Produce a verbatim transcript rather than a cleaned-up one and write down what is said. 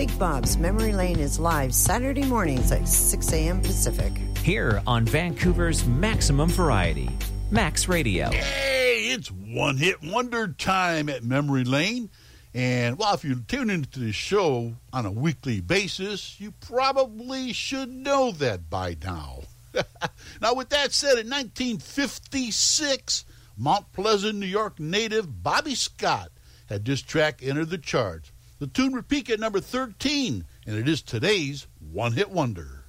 Big Bob's Memory Lane is live Saturday mornings at six a.m. Pacific. Here on Vancouver's Maximum Variety, Max Radio. Hey, it's one-hit wonder time at Memory Lane. And, well, if you tune into the show on a weekly basis, you probably should know that by now. Now, with that said, in nineteen fifty-six, Mount Pleasant, New York native Bobby Scott had this track enter the charts. The tune would peak at number thirteen, and it is today's one-hit wonder.